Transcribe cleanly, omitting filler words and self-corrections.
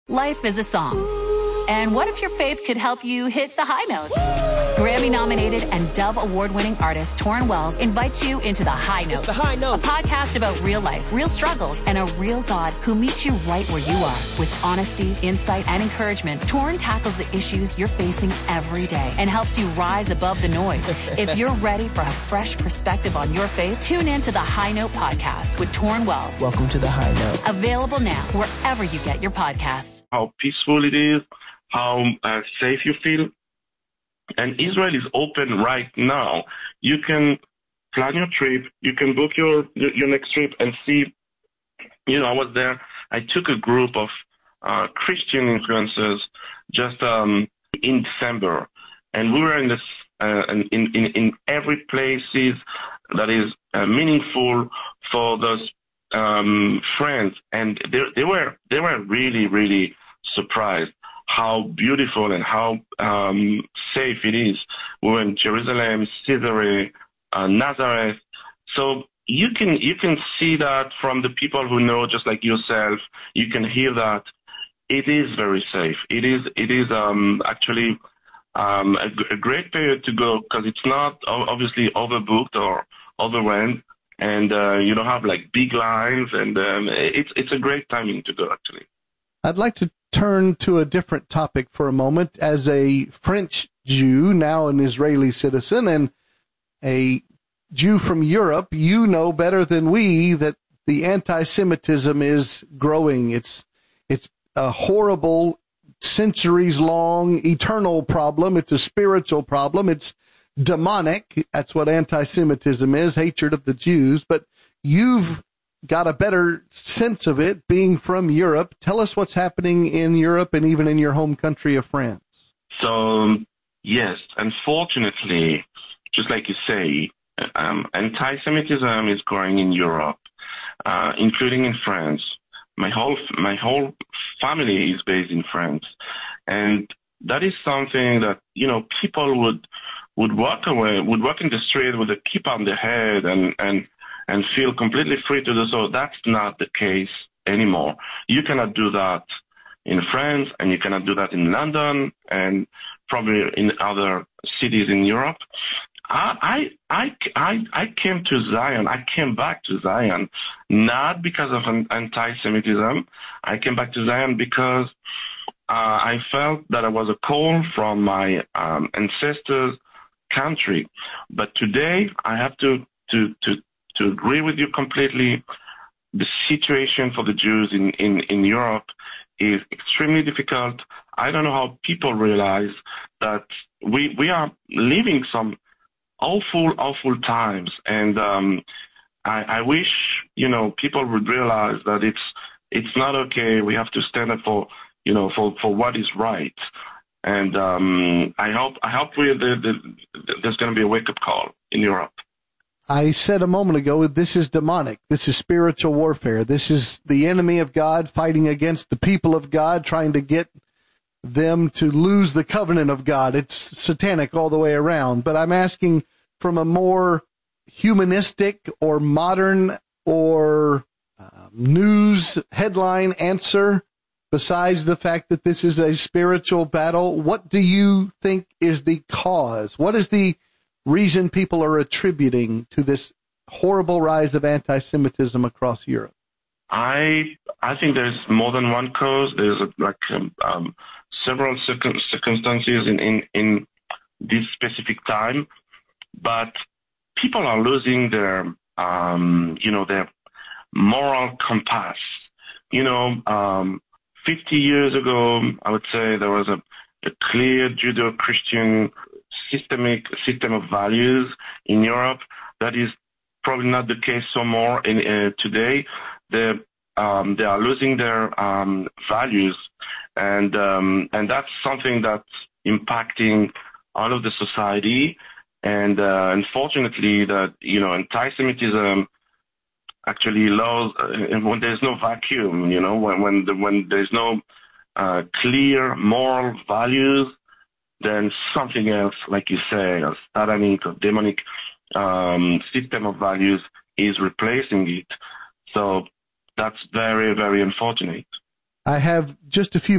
Life is a song. And what if your faith could help you hit the high notes? Grammy-nominated and Dove Award-winning artist Torrin Wells invites you into The High Note. It's The High Note. A podcast about real life, real struggles, and a real God who meets you right where you are. With honesty, insight, and encouragement, Torrin tackles the issues you're facing every day and helps you rise above the noise. If you're ready for a fresh perspective on your faith, tune in to The High Note podcast with Torrin Wells. Welcome to The High Note. Available now wherever you get your podcasts. How peaceful it is, how safe you feel. And Israel is open right now. You can plan your trip. You can book your next trip and see. I was there. I took a group of Christian influencers just in December, and we were in this in every places that is meaningful for those friends, and they were really, really surprised how beautiful and how safe it is. We were in Jerusalem, Caesarea, Nazareth. So you can see that from the people who know, just like yourself. You can hear that it is very safe. It is actually a great period to go because it's not obviously overbooked or overwhelmed, and you don't have like big lines, and it's a great timing to go actually. I'd like to turn to a different topic for a moment. As a French Jew, now an Israeli citizen, and a Jew from Europe, you know better than we that the anti-Semitism is growing. It's a horrible, centuries-long, eternal problem. It's a spiritual problem. It's demonic. That's what anti-Semitism is, hatred of the Jews. But you've got a better sense of it being from Europe. Tell us what's happening in Europe and even in your home country of France. So, yes, unfortunately, just like you say, anti-Semitism is growing in Europe, including in France. My whole family is based in France, and that is something that people would walk in the street with a kippah on their head and feel completely free to do so. That's not the case anymore. You cannot do that in France, and you cannot do that in London, and probably in other cities in Europe. I came to Zion. I came back to Zion not because of anti-Semitism. I came back to Zion because I felt that it was a call from my ancestors' country. But today, I have to agree with you completely. The situation for the Jews in Europe is extremely difficult. I don't know how people realize that we are living some awful times, and I wish people would realize that it's not okay. We have to stand up for what is right, and I hope there's going to be a wake up call in Europe. I said a moment ago, this is demonic. This is spiritual warfare. This is the enemy of God fighting against the people of God, trying to get them to lose the covenant of God. It's satanic all the way around. But I'm asking from a more humanistic or modern or news headline answer, besides the fact that this is a spiritual battle. What do you think is the cause? What is the reason people are attributing to this horrible rise of anti-Semitism across Europe? I think there's more than one cause. There's several circumstances in this specific time, but people are losing their their moral compass. 50 years ago, I would say there was a clear Judeo-Christian system of values in Europe. That is probably not the case so more today. They are losing their values, and that's something that's impacting all of the society. And unfortunately, that anti-Semitism actually allows when there's no vacuum. When there's no clear moral values, then something else, like you say, a satanic or demonic system of values is replacing it. So that's very, very unfortunate. I have just a few